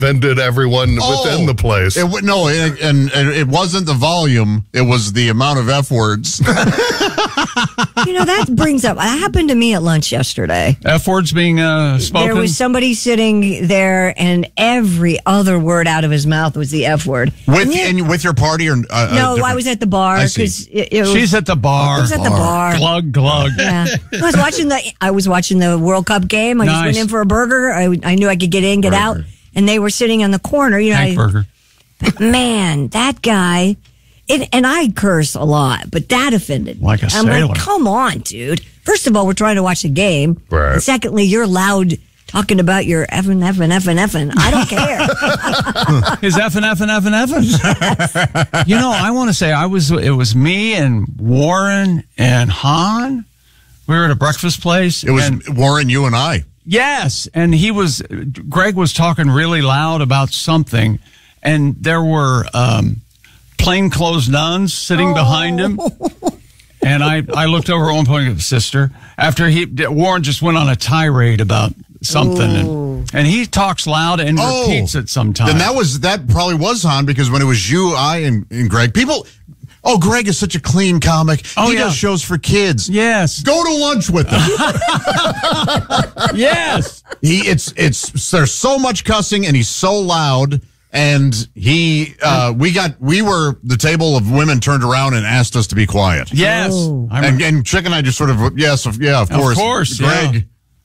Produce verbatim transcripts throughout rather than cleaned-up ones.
than did everyone Oh, within the place. It, w- no, it, and, and it wasn't the volume. It was the amount of F words. You know, that brings up, that happened to me at lunch yesterday. F words being uh, spoken? There was somebody sitting there, and every other word out of his mouth was the F word. With And yet- and with your party? or uh, No, uh, I was at the bar. I see. 'cause it, it was, She's at the bar. I was at the bar. Glug, glug. Yeah. I was watching the I was watching the World Cup game. I just Nice. went in for a burger. I, I knew I could get in, get out. And they were sitting on the corner. You know, Hank I- Burger. Man, that guy, it, and I curse a lot, but that offended me. Like a I'm sailor. like, come on, dude. First of all, we're trying to watch the game. Right. And secondly, you're loud talking about your effing, effing, effing, effing. I don't care. His F and F and F and F. You know, I want to say I was. It was me and Warren and Han. We were at a breakfast place. It was and, Warren, you and I. yes, and he was. Greg was talking really loud about something, and there were um, plainclothes nuns sitting behind him. And I, I looked over at one point at the sister after he Warren just went on a tirade about something, and, and he talks loud and Oh, repeats it sometimes. And that was that probably was Han, because when it was you, I, and, and Greg, people. Oh, Greg is such a clean comic. Oh, he yeah. does shows for kids. Yes. Go to lunch with him. Yes. he it's it's there's so much cussing and he's so loud. And he, uh, we got, we were, the table of women turned around and asked us to be quiet. Yes. Oh. I And, remember- and Chick and I just sort of, yes, of, yeah, of Of course. course, Greg.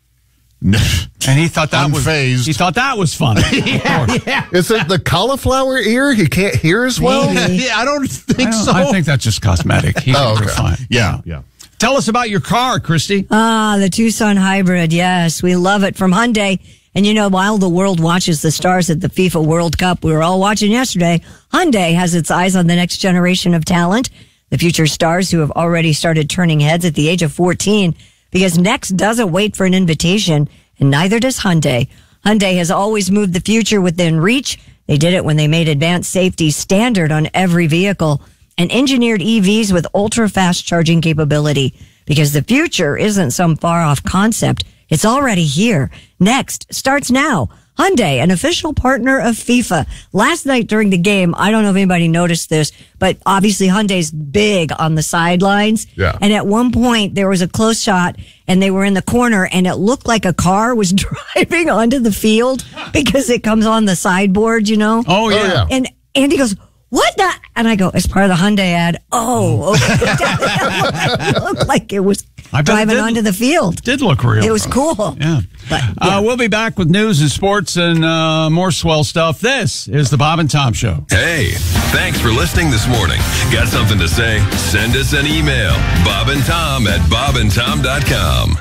and he thought that was Unfazed. he thought that was funny. yeah, yeah. Is it the cauliflower ear? He can't hear as well? Maybe. yeah, I don't think I, don't- so. I think that's just cosmetic. He's Oh, okay. fine. yeah, yeah. Tell us about your car, Christy. Ah, the Tucson Hybrid. Yes, we love it from Hyundai. And you know, while the world watches the stars at the FIFA World Cup, we were all watching yesterday, Hyundai has its eyes on the next generation of talent, the future stars who have already started turning heads at the age of fourteen, because Next doesn't wait for an invitation, and neither does Hyundai. Hyundai has always moved the future within reach. They did it when they made advanced safety standard on every vehicle and engineered E Vs with ultra-fast charging capability, because the future isn't some far-off concept. It's already here. Next starts now. Hyundai, an official partner of FIFA. Last night during the game, I don't know if anybody noticed this, but obviously Hyundai's big on the sidelines. Yeah. And at one point there was a close shot and they were in the corner and it looked like a car was driving onto the field because it comes on the sideboard, you know? Oh yeah. yeah. And Andy goes, what the? And I go, it's part of the Hyundai ad. Oh, okay. It looked like it was I bet it driving did. onto the field. Did look real. It was cool. Yeah. But, Uh, yeah. we'll be back with news and sports and uh, more swell stuff. This is the Bob and Tom Show. Hey, thanks for listening this morning. Got something to say? Send us an email. Bob and Tom at bob and tom dot com.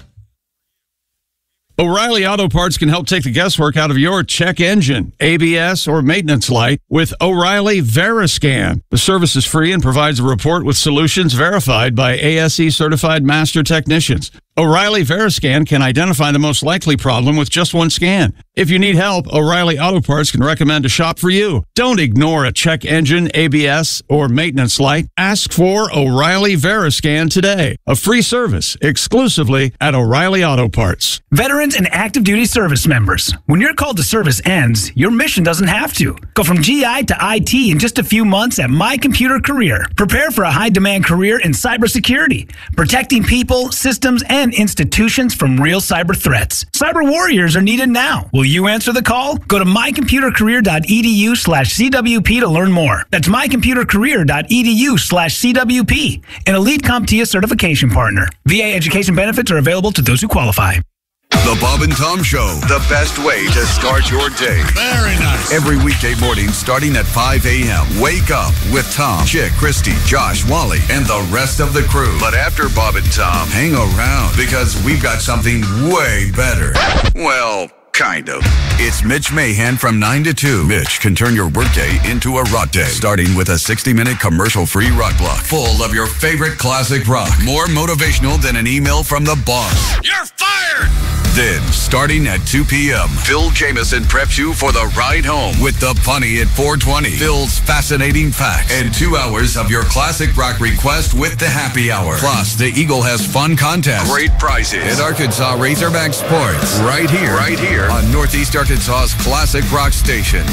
O'Reilly Auto Parts can help take the guesswork out of your check engine, A B S, or maintenance light with O'Reilly Veriscan. The service is free and provides a report with solutions verified by A S E certified master technicians. O'Reilly Veriscan can identify the most likely problem with just one scan. If you need help, O'Reilly Auto Parts can recommend a shop for you. Don't ignore a check engine, A B S, or maintenance light. Ask for O'Reilly Veriscan today. A free service exclusively at O'Reilly Auto Parts. Veterans and active duty service members, when your call to service ends, your mission doesn't have to. Go from G I to I T in just a few months at My Computer Career. Prepare for a high-demand career in cybersecurity, protecting people, systems, and institutions from real cyber threats. Cyber warriors are needed now. Will you answer the call? Go to my computer career dot e d u slash c w p to learn more. That's my computer career dot e d u slash c w p, an elite CompTIA certification partner. V A education benefits are available to those who qualify. The Bob and Tom Show, the best way to start your day. Very nice. Every weekday morning starting at five a.m. Wake up with Tom, Chick, Christy, Josh, Wally, and the rest of the crew. But after Bob and Tom, hang around because we've got something way better. Well, kind of. It's Mitch Mahan from nine to two. Mitch can turn your workday into a rock day, starting with a sixty-minute commercial-free rock block full of your favorite classic rock. More motivational than an email from the boss. You're fired! Then, starting at two p.m., Phil Jameson preps you for the ride home with the punny at four twenty. Phil's fascinating facts and two hours of your classic rock request with the happy hour. Plus, the Eagle has fun contests, Great prizes. and Arkansas Razorback Sports right here, right here on Northeast Arkansas's classic rock station,